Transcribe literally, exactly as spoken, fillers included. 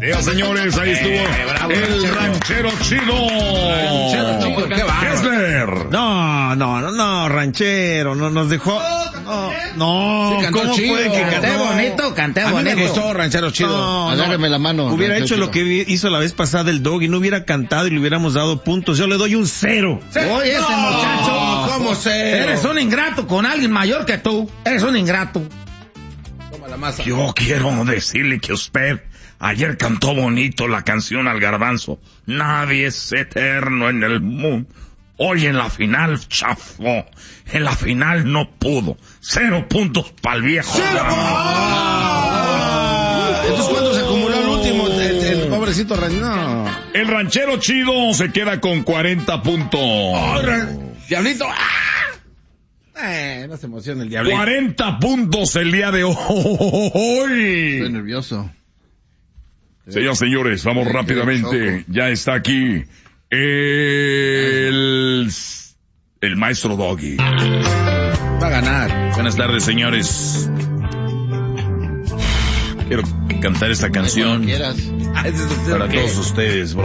Ya, señores, ahí estuvo eh, bravo, el ranchero. ranchero chido. Ranchero chido, qué bárbaro. Kessler. No, no, no, no, ranchero, no nos dejó. No, no, Sí, cantó ¿cómo chido. puede que Canté cantó? bonito, canté A mí me bonito. gustó ranchero chido. No, Agárreme no. la mano. Hubiera ranchero hecho chido. lo que hizo la vez pasada el Doggy, no hubiera cantado y le hubiéramos dado puntos. Yo le doy un cero. Oye, este No, muchacho, ¿cómo cero? Eres un ingrato con alguien mayor que tú. Eres un ingrato. Toma la masa. Yo quiero decirle que usted ayer cantó bonito la canción al garbanzo. Nadie es eterno en el mundo. Hoy en la final chafó. En la final no pudo. Cero puntos para el viejo. Ah, entonces, ¿cuándo se acumuló el último? El, el, el pobrecito ranchero. No. El ranchero chido se queda con cuarenta puntos. Diablito. ¡Ah! Eh, no se emociona el diablito. cuarenta puntos el día de Estoy hoy. nervioso. Señoras y señores, vamos Sí, rápidamente. Ya está aquí el, el maestro Doggy. Va a ganar. Buenas tardes, señores. Quiero cantar esta canción Quieras. para todos ustedes, bro.